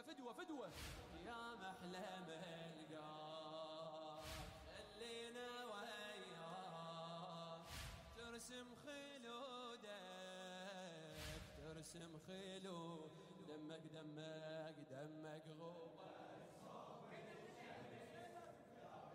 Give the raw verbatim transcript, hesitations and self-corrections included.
فدوة فدوة فدوة. يا محلى ملقاك خلينا وياك ترسم خلودك ترسم خلود دمك دمك دمك غور